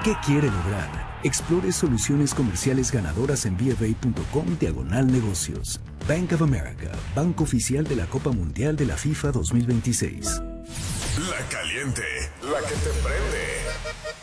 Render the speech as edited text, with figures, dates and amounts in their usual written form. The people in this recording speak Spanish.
¿Qué quiere lograr? Explore soluciones comerciales ganadoras en bfa.com/negocios. Bank of America, banco oficial de la Copa Mundial de la FIFA 2026. La caliente, la que te prende.